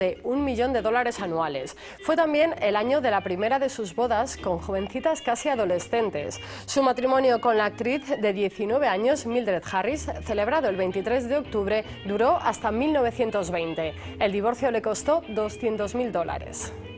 de $1 millón anuales. Fue también el año de la primera de sus bodas con jovencitas casi adolescentes. Su matrimonio con la actriz de 19 años, Mildred Harris, celebrado el 23 de octubre, duró hasta 1920. El divorcio le costó $200.000.